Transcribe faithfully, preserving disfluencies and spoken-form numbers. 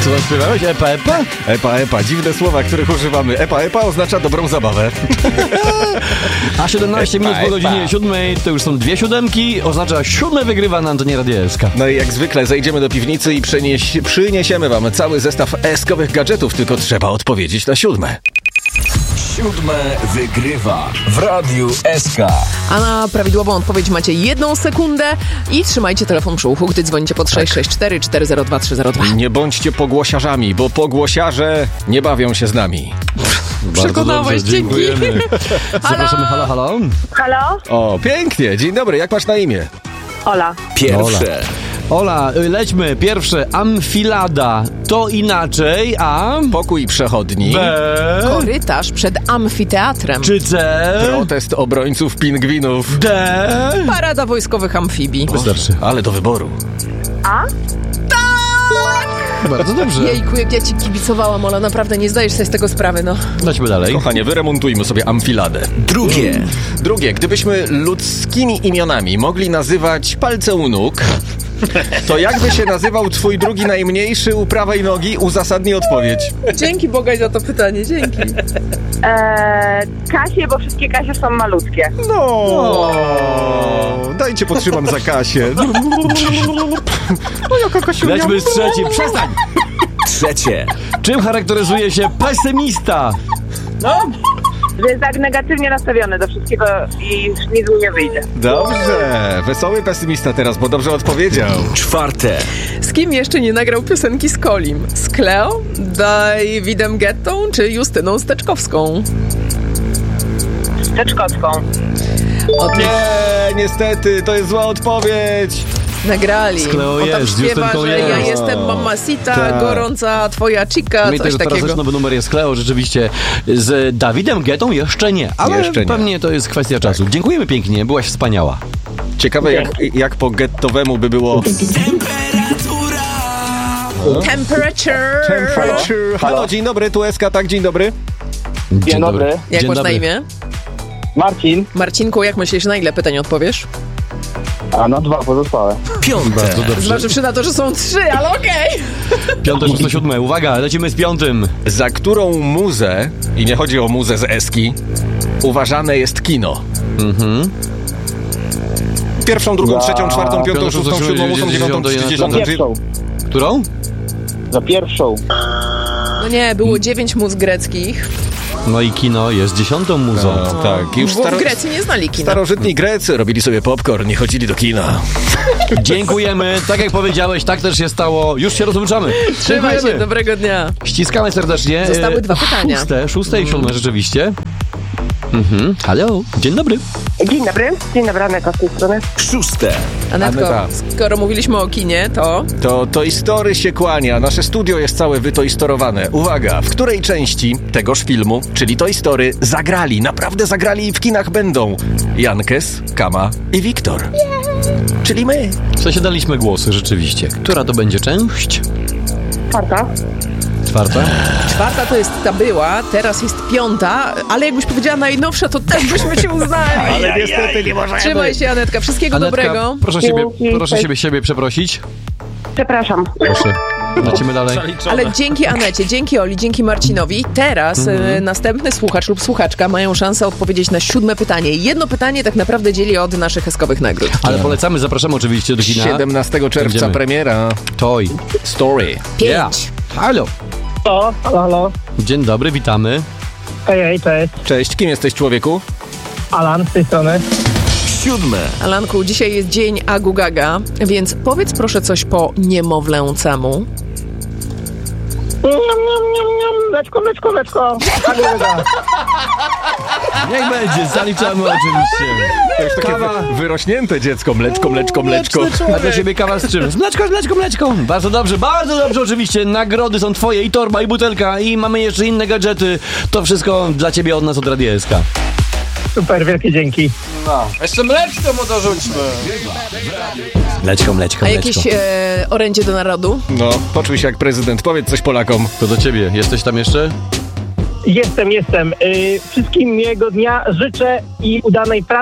Co śpiewałeś? Epa, epa? Epa, epa. Dziwne słowa, których używamy. Epa, epa oznacza dobrą zabawę. A siedemnaście Epa, minut po godzinie siódmej to już są dwie siódemki. Oznacza siódme wygrywa na antenie Radia S K. No i jak zwykle zejdziemy do piwnicy i przynieś, przyniesiemy wam cały zestaw eskowych gadżetów, tylko trzeba odpowiedzieć na siódme. Siódme wygrywa w Radiu S K. A na prawidłową odpowiedź macie jedną sekundę i trzymajcie telefon przy uchu, gdy dzwonicie pod sześć sześć cztery cztery zero dwa trzy zero dwa. Nie bądźcie pogłosiarzami, bo pogłosiarze nie bawią się z nami. Przekonałeś, dzięki. Zapraszamy, halo, halo. Halo? O, pięknie. Dzień dobry, jak masz na imię? Ola. Pierwsze. Ola, lećmy. Pierwsze, amfilada. To inaczej, a... Pokój przechodni. B... Korytarz przed amfiteatrem. Czy C... Protest obrońców pingwinów. D... Parada wojskowych amfibii. Wystarczy. Ale do wyboru. A? Bardzo dobrze. Jejku, jak ja ci kibicowałam, Ola, naprawdę nie zdajesz sobie z tego sprawy, no. Lećmy dalej. Kochanie, wyremontujmy sobie amfiladę. Drugie. Drugie, gdybyśmy ludzkimi imionami mogli nazywać palce u nóg, to jakby się nazywał twój drugi najmniejszy u prawej nogi? Uzasadnij odpowiedź. Dzięki Bogaj za to pytanie, dzięki. Eee, Kasie, bo wszystkie Kasie są malutkie. No, dajcie potrzymam za Kasię. O, jaka Kasiunia. Lećmy z trzecim. Przestań! Trzecie. Czym charakteryzuje się pesymista? No, że jest tak negatywnie nastawiony do wszystkiego i już nic mu nie wyjdzie. Dobrze, wesoły pesymista teraz, bo dobrze odpowiedział. Czwarte. Z kim jeszcze nie nagrał piosenki z Kolim? Z Cleo, Davidem Guettą czy Justyną Steczkowską? Z Teczkowską. O tym Nie, niestety, to jest zła odpowiedź. nagrali. Z Cleo On tam jest, z śpiewa, Justynką że ja jest. jestem mamacita, Tak. gorąca twoja chica, My coś też teraz takiego. też nowy numer jest Cleo, rzeczywiście. Z Dawidem Guettą jeszcze nie, ale Jeszcze nie. pewnie to jest kwestia czasu. Dziękujemy pięknie, byłaś wspaniała. Ciekawe, jak, jak po gettowemu by było... Temperature. Temperature. Halo, dzień dobry, tu S K, tak, dzień dobry. Dzień dobry. Jak Dzień masz dobry. na imię? Marcin, Marcinku, jak myślisz, na ile pytań odpowiesz? a na dwa pozostałe. Piąte. Bardzo dobrze. Zważywszy na to, że są trzy, ale okej. Piąte, szóste, siódme. Uwaga, lecimy z piątym. Za którą muzę, i nie chodzi o muzę z Eski, uważane jest kino? Mhm. Pierwszą, drugą, Za trzecią, czwartą, piątą, piątą, szóstą, szóstą, siódmą, ósmą, dziewiątą, dziesiątą, Za trzydziestą. pierwszą. Którą? Za pierwszą. No nie, było dziewięć muz greckich, No i kino jest dziesiątą muzą. No, tak, już bo staro... w Grecji nie znali kina. starożytni Grecy robili sobie popcorn, nie chodzili do kina. Dziękujemy. Tak jak powiedziałeś, tak też się stało. Już się rozłączamy. Trzymaj się, Dziękujemy. dobrego dnia. Ściskamy serdecznie. Zostały E, dwa pytania. Szóste, szóste i siódme rzeczywiście. Mhm. Halo, dzień dobry. Dzień dobry. Dzień dobry, Aneta z tej strony. Szóste. Anetko, Aneta. skoro mówiliśmy o kinie, to... To Toy Story się kłania, nasze studio jest całe wytoistorowane. Uwaga, w której części tegoż filmu, czyli Toy Story, zagrali, naprawdę zagrali i w kinach będą Jankes, Kama i Wiktor. Czyli my. W sensie daliśmy głosy, rzeczywiście. Która to będzie część? Czwarta. Czwarta? Czwarta to jest ta była, teraz jest piąta, ale jakbyś powiedziała najnowsza, to też byśmy cię uznali. Ale niestety nie możemy. Trzymaj się, Anetka, wszystkiego Anetka, dobrego. proszę siebie, Dzięki. proszę siebie, siebie przeprosić. Przepraszam. Proszę. Lecimy dalej. Ale dzięki Anecie, dzięki Oli, dzięki Marcinowi, teraz e, następny słuchacz lub słuchaczka mają szansę odpowiedzieć na siódme pytanie. Jedno pytanie tak naprawdę dzieli od naszych eskowych nagród. Ale polecamy, zapraszamy oczywiście do kina. siedemnastego czerwca Będziemy. premiera Toy. Story. Pięć. Yeah. Halo. O, halo, halo. Dzień dobry, witamy. Hej, hej, cześć. Cześć, kim jesteś, człowieku? Alan z tej strony. Siódme. Alanku, dzisiaj jest dzień Agu Gaga, więc powiedz proszę coś po niemowlęcemu. Niam, niam, niam, niam. Mleczko, mleczko, mleczko. Niech będzie, zaliczamy oczywiście. To jest takie Kawa. wy- wyrośnięte dziecko, mleczko, mleczko, mleczko. A dla siebie kawa z czym? Z mleczko, z mleczko, mleczko. Bardzo dobrze, bardzo dobrze oczywiście. Nagrody są twoje i torba, i butelka, i mamy jeszcze inne gadżety. To wszystko dla ciebie od nas, od Radia S K. Super, wielkie dzięki. Jeszcze mleczko mu dorzućmy. Mleczko, mleczko, A mleczko. jakieś e, orędzie do narodu? No, poczuj się jak prezydent, powiedz coś Polakom. To do ciebie. Jesteś tam jeszcze? Jestem, jestem. Yy, wszystkim miłego dnia życzę i udanej pracy.